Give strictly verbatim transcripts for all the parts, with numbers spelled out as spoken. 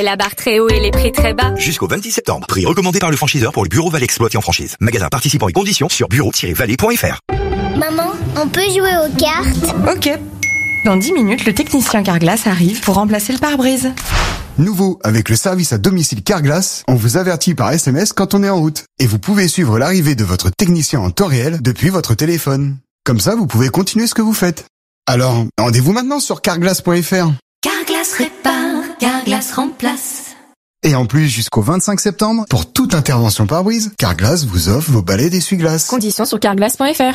La barre très haut et les prix très bas. Jusqu'au vingt-six septembre. Prix recommandé par le franchiseur pour le bureau Valais exploité en franchise. Magasin participant et conditions sur bureau tiret valais point f r. Maman, on peut jouer aux cartes? Ok. Dans dix minutes, le technicien Carglass arrive pour remplacer le pare-brise. Nouveau, avec le service à domicile Carglass, on vous avertit par S M S quand on est en route. Et vous pouvez suivre l'arrivée de votre technicien en temps réel depuis votre téléphone. Comme ça, vous pouvez continuer ce que vous faites. Alors, rendez-vous maintenant sur carglass point f r. Carglass répare, Carglass remplace. Et en plus, jusqu'au vingt-cinq septembre, pour toute intervention pare-brise, Carglass vous offre vos balais d'essuie-glace. Conditions sur carglass point f r.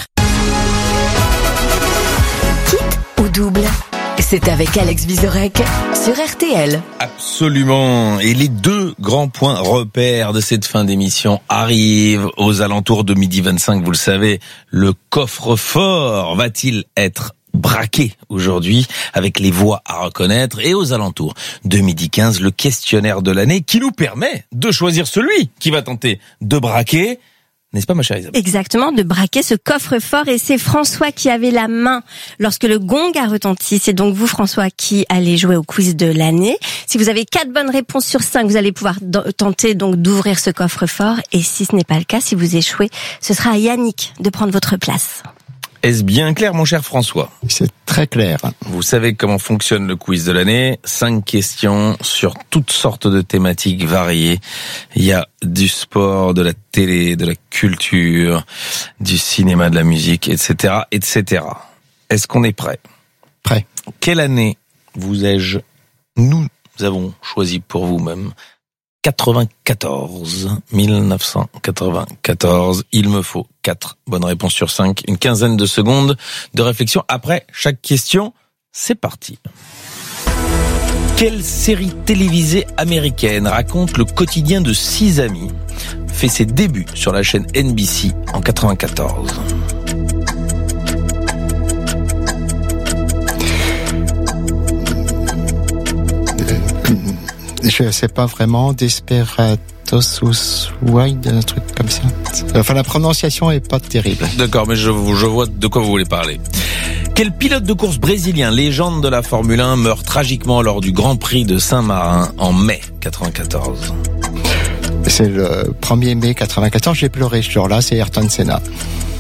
Kit ou double? C'est avec Alex Vizorek sur R T L. Absolument. Et les deux grands points repères de cette fin d'émission arrivent aux alentours de midi vingt-cinq. Vous le savez, le coffre-fort va-t-il être braqué aujourd'hui avec les voix à reconnaître? Et aux alentours de midi quinze, le questionnaire de l'année qui nous permet de choisir celui qui va tenter de braquer. N'est-ce pas, ma chère Isabelle? Exactement, de braquer ce coffre-fort, et c'est François qui avait la main lorsque le gong a retenti. C'est donc vous, François, qui allez jouer au quiz de l'année. Si vous avez quatre bonnes réponses sur cinq, vous allez pouvoir do- tenter donc d'ouvrir ce coffre-fort. Et si ce n'est pas le cas, si vous échouez, ce sera à Yannick de prendre votre place. Est-ce bien clair, mon cher François? C'est très clair. Vous savez comment fonctionne le quiz de l'année. Cinq questions sur toutes sortes de thématiques variées. Il y a du sport, de la télé, de la culture, du cinéma, de la musique, et cetera, et cetera. Est-ce qu'on est prêt? Prêt. Quelle année vous ai-je, nous avons choisi pour vous-même? quatre-vingt-quatorze, dix-neuf cent quatre-vingt-quatorze. Il me faut quatre bonnes réponses sur cinq, une quinzaine de secondes de réflexion après chaque question. C'est parti. Quelle série télévisée américaine raconte le quotidien de six amis fait ses débuts sur la chaîne N B C en quatre-vingt-quatorze? Je sais pas vraiment, Desperados Wild, un truc comme ça. Enfin, la prononciation est pas terrible. D'accord, mais je, je vois de quoi vous voulez parler. Quel pilote de course brésilien, légende de la Formule un, meurt tragiquement lors du Grand Prix de Saint-Marin en mai quatre-vingt-quatorze? C'est le premier mai quatre-vingt-quatorze, j'ai pleuré ce jour-là, c'est Ayrton Senna.